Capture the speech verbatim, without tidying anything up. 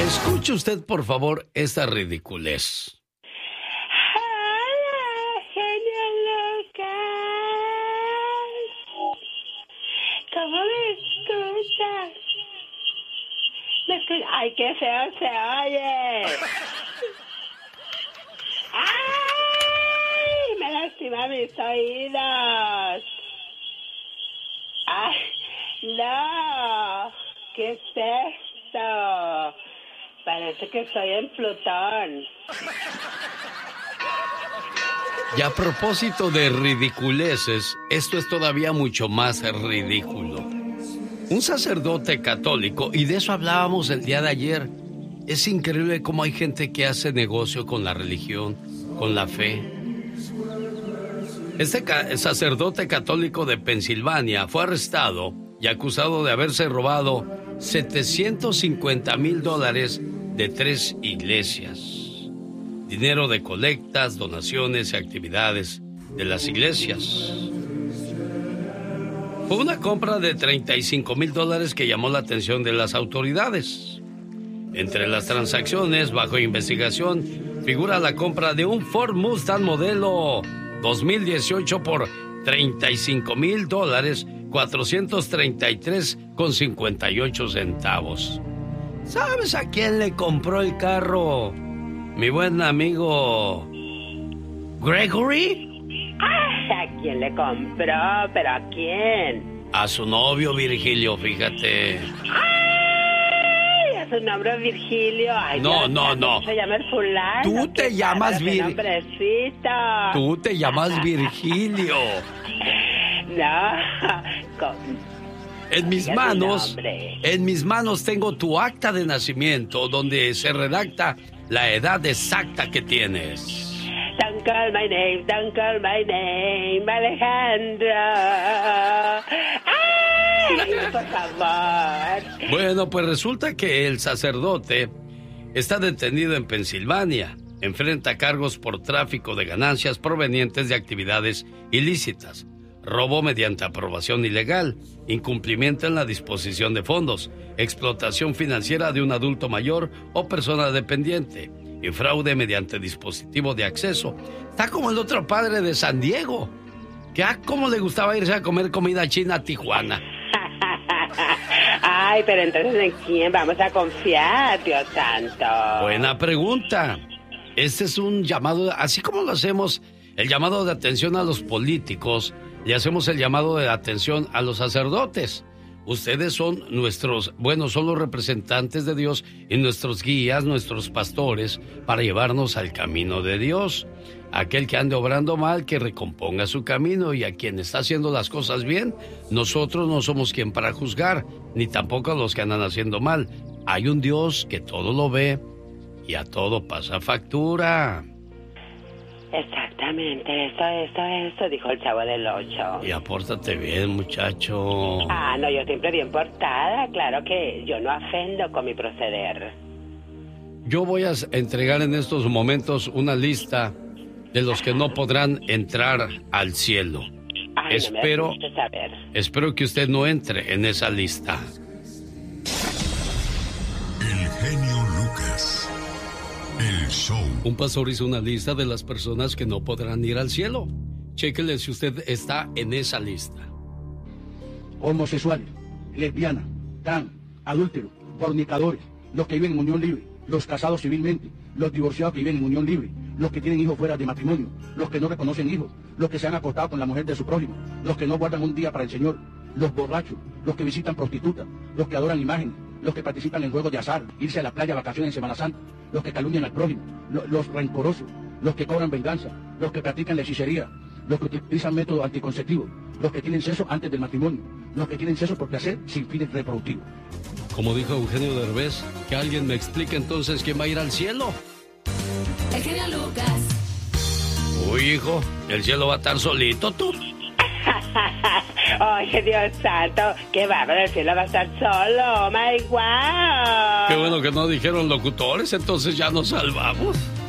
Escuche usted, por favor, esta ridiculez. Hola, genio Lucas. ¿Cómo me escuchas? ¿Me escuchas? Ay, qué feo se oye. ¡Ay! Me lastima mis oídos. ¡Ay! ¡No! ¿Qué es esto? Parece que estoy en Plutón. Y a propósito de ridiculeces, esto es todavía mucho más ridículo. Un sacerdote católico, y de eso hablábamos el día de ayer, es increíble cómo hay gente que hace negocio con la religión, con la fe. Este ca- sacerdote católico de Pensilvania fue arrestado y acusado de haberse robado setecientos cincuenta mil dólares de tres iglesias. Dinero de colectas, donaciones y actividades de las iglesias. Fue una compra de treinta y cinco mil dólares que llamó la atención de las autoridades. Entre las transacciones bajo investigación figura la compra de un Ford Mustang modelo dos mil dieciocho por treinta y cinco mil dólares, cuatrocientos treinta y tres con cincuenta y ocho centavos. ¿Sabes a quién le compró el carro? Mi buen amigo Gregory. ¿A quién le compró? ¿Pero a quién? A su novio Virgilio, fíjate. ¡Ay! A su nombre Virgilio. Ay, no, Dios, no, no. Se llama el fulano. Tú te llamas Virgilio. Vir... Tú te llamas Virgilio. No. Con... En mis Diga manos, en mis manos tengo tu acta de nacimiento donde se redacta la edad exacta que tienes. Don't call my name, don't call my name, Alejandro. ¡Ay, por favor! Bueno, pues resulta que el sacerdote está detenido en Pensilvania. Enfrenta cargos por tráfico de ganancias provenientes de actividades ilícitas, robo mediante aprobación ilegal, incumplimiento en la disposición de fondos, explotación financiera de un adulto mayor o persona dependiente y fraude mediante dispositivo de acceso. Está como el otro padre de San Diego, que a cómo le gustaba irse a comer comida china a Tijuana. Ay, pero entonces ¿en quién vamos a confiar, Dios santo? Buena pregunta. Este es un llamado, así como lo hacemos, el llamado de atención a los políticos, le hacemos el llamado de atención a los sacerdotes. Ustedes son nuestros, bueno, son los representantes de Dios y nuestros guías, nuestros pastores, para llevarnos al camino de Dios. Aquel que ande obrando mal, que recomponga su camino, y a quien está haciendo las cosas bien, nosotros no somos quien para juzgar, ni tampoco a los que andan haciendo mal. Hay un Dios que todo lo ve y a todo pasa factura. Exactamente, esto, esto, esto, dijo el Chavo del Ocho. Y apórtate bien, muchacho. Ah, no, yo siempre bien portada, claro que yo no ofendo con mi proceder. Yo voy a entregar en estos momentos una lista de los que no podrán entrar al cielo. Ay, espero, no me saber. espero que usted no entre en esa lista. El genio Lucas. El show. Un pastor hizo una lista de las personas que no podrán ir al cielo. Chéquele si usted está en esa lista. Homosexuales, lesbianas, trans, adúlteros, fornicadores, los que viven en unión libre, los casados civilmente, los divorciados que viven en unión libre, los que tienen hijos fuera de matrimonio, los que no reconocen hijos, los que se han acostado con la mujer de su prójimo, los que no guardan un día para el Señor, los borrachos, los que visitan prostitutas, los que adoran imágenes, los que participan en juegos de azar, irse a la playa a vacaciones en Semana Santa, los que calumnian al prójimo, lo, los rencorosos, los que cobran venganza, los que practican la hechicería, los que utilizan métodos anticonceptivos, los que tienen sexo antes del matrimonio, los que tienen sexo por placer sin fines reproductivos. Como dijo Eugenio Derbez, que alguien me explique entonces quién va a ir al cielo. El genio Lucas. Uy, hijo, el cielo va a estar solito, tú. Oye, Dios santo, qué bárbaro, el cielo va a estar solo, oh my wow. Qué bueno que no dijeron locutores, entonces ya nos salvamos.